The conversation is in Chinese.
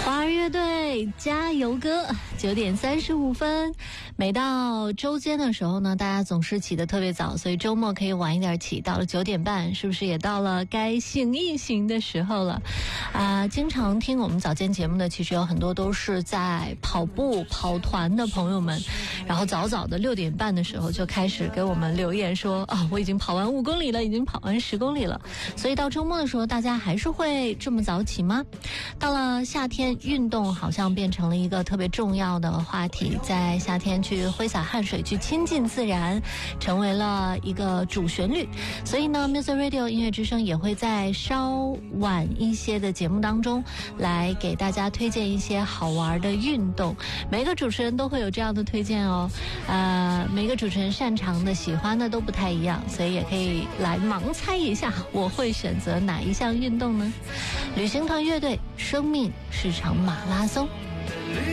花儿乐队加油歌，9点35分。每到周间的时候呢，大家总是起得特别早，所以周末可以晚一点起。到了9点半，是不是也到了该醒一醒的时候了？经常听我们早间节目的，其实有很多都是在跑步跑团的朋友们，然后早早的6点半的时候就开始给我们留言说我已经跑完5公里了，已经跑完10公里了。所以到周末的时候，大家还是会这么早起吗？到了夏天，运动好像变成了一个特别重要的话题，在夏天去挥洒汗水，去亲近自然，成为了一个主旋律。所以呢 Music Radio 音乐之声也会在稍晚一些的节目当中来给大家推荐一些好玩的运动。每个主持人都会有这样的推荐哦，每个主持人擅长的喜欢的都不太一样，所以也可以来盲猜一下我会选择哪一项运动呢？旅行团乐队，生命是场马拉松。